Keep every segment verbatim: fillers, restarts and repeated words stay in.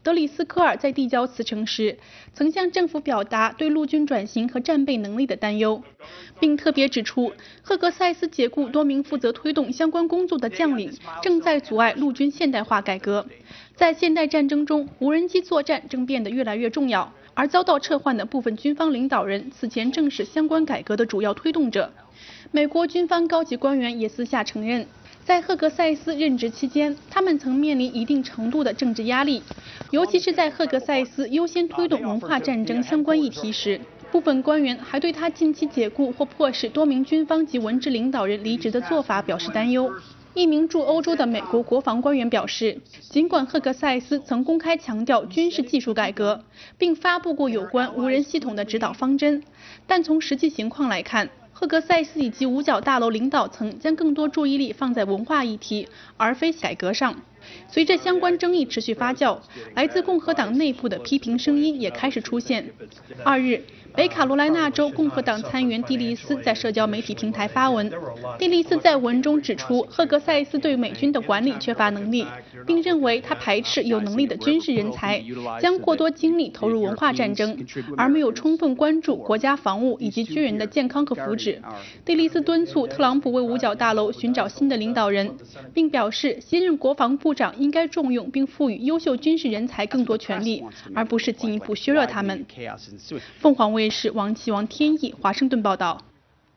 德里斯科尔在递交辞呈时，曾向政府表达对陆军转型和战备能力的担忧，并特别指出，赫格塞斯解雇多名负责推动相关工作的将领，正在阻碍陆军现代化改革。在现代战争中，无人机作战正变得越来越重要，而遭到撤换的部分军方领导人此前正是相关改革的主要推动者。美国军方高级官员也私下承认，在赫格塞斯任职期间，他们曾面临一定程度的政治压力，尤其是在赫格塞斯优先推动文化战争相关议题时。部分官员还对他近期解雇或迫使多名军方及文职领导人离职的做法表示担忧。一名驻欧洲的美国国防官员表示，尽管赫格塞斯曾公开强调军事技术改革，并发布过有关无人系统的指导方针，但从实际情况来看，赫格塞斯以及五角大楼领导层将更多注意力放在文化议题，而非改革上。随着相关争议持续发酵，来自共和党内部的批评声音也开始出现。二日，北卡罗来纳州共和党参议员蒂利斯在社交媒体平台发文，蒂利斯在文中指出，赫格塞斯对美军的管理缺乏能力，并认为他排斥有能力的军事人才，将过多精力投入文化战争，而没有充分关注国家防务以及军人的健康和福祉。蒂利斯敦促特朗普为五角大楼寻找新的领导人，并表示新任国防部长应该重用并赋予优秀军事人才更多权利，而不是进一步削弱他们。凤凰卫视王岐王天意华盛顿报道。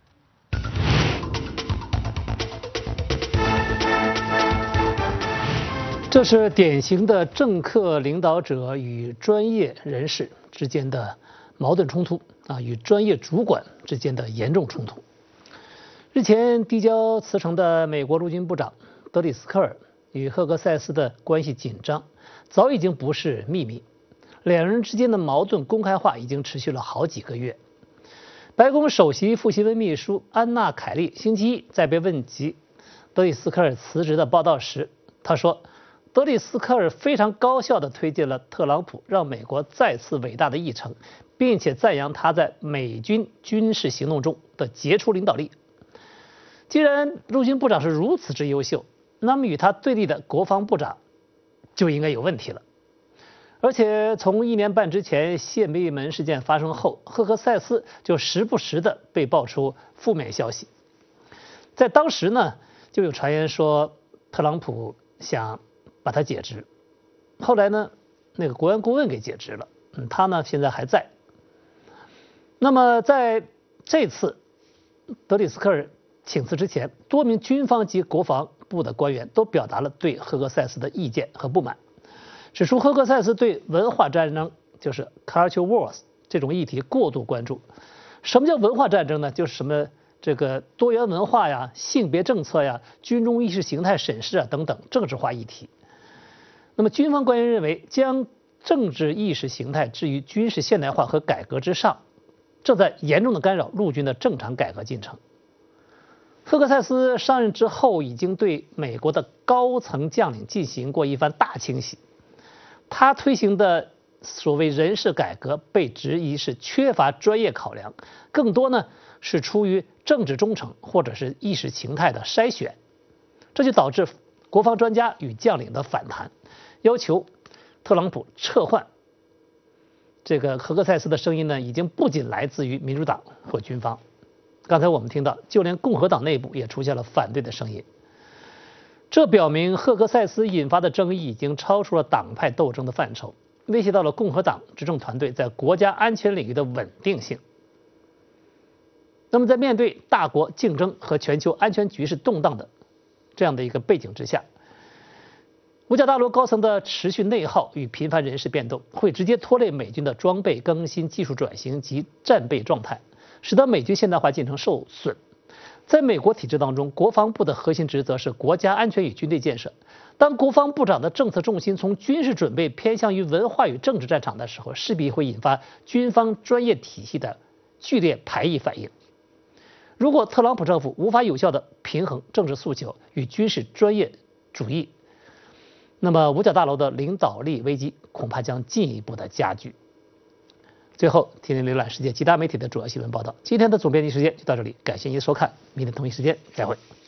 这是典型的政客领导者与专业人士之间的矛盾冲突啊，与专业主管之间的严重冲突。日前递交辞呈的美国陆军部长德里斯科尔与赫格塞斯的关系紧张，早已经不是秘密。两人之间的矛盾公开化已经持续了好几个月。白宫首席副新闻秘书安娜·凯利星期一在被问及德里斯科尔辞职的报道时，他说，德里斯科尔非常高效地推进了特朗普让美国再次伟大的议程，并且赞扬他在美军军事行动中的杰出领导力。既然陆军部长是如此之优秀，那么与他对立的国防部长就应该有问题了。而且从一年半之前泄密门事件发生后，赫格塞斯就时不时的被爆出负面消息。在当时呢，就有传言说特朗普想把他解职，后来呢，那个国安顾问给解职了，嗯，他呢现在还在。那么在这次德里斯科尔请辞之前，多名军方及国防部的官员都表达了对赫格塞斯的意见和不满，指出赫格塞斯对文化战争，就是 culture wars 这种议题过度关注。什么叫文化战争呢？就是什么这个多元文化呀、性别政策呀、军中意识形态审视啊等等政治化议题。那么军方官员认为，将政治意识形态置于军事现代化和改革之上，正在严重的干扰陆军的正常改革进程。赫格塞斯上任之后，已经对美国的高层将领进行过一番大清洗。他推行的所谓人事改革被质疑是缺乏专业考量，更多呢是出于政治忠诚或者是意识形态的筛选，这就导致国防专家与将领的反弹，要求特朗普撤换这个赫格塞斯的声音呢，已经不仅来自于民主党或军方。刚才我们听到，就连共和党内部也出现了反对的声音。这表明赫格塞斯引发的争议已经超出了党派斗争的范畴，威胁到了共和党执政团队在国家安全领域的稳定性。那么在面对大国竞争和全球安全局势动荡的这样的一个背景之下，五角大楼高层的持续内耗与频繁人事变动，会直接拖累美军的装备更新、技术转型及战备状态，使得美军现代化进程受损。在美国体制当中，国防部的核心职责是国家安全与军队建设。当国防部长的政策重心从军事准备偏向于文化与政治战场的时候，势必会引发军方专业体系的剧烈排异反应。如果特朗普政府无法有效地平衡政治诉求与军事专业主义，那么五角大楼的领导力危机恐怕将进一步的加剧。最后，听您浏览世界其他媒体的主要新闻报道。今天的总编辑时间就到这里，感谢您的收看，明天同一时间再会。